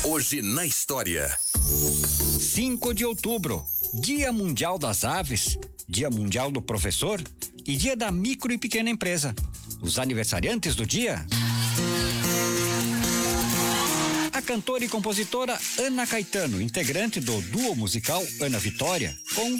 Hoje na história. 5 de outubro, Dia Mundial das Aves, Dia Mundial do Professor e Dia da Micro e Pequena Empresa. Os aniversariantes do dia: a cantora e compositora Ana Caetano, integrante do duo musical Ana Vitória, com